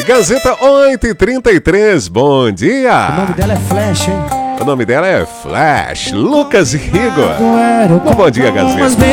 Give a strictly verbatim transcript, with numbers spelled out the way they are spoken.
Gazeta oito e trinta e três, bom dia. O nome dela é Flash, hein? O nome dela é Flash, Lucas e Igor. Um bom dia, Gazeta.